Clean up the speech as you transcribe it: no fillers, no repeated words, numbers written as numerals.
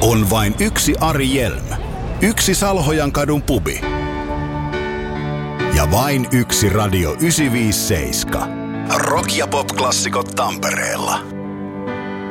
On vain yksi Ari Jelm, yksi Salhojankadun pubi ja vain yksi Radio 957. Rock- ja pop-klassikot Tampereella.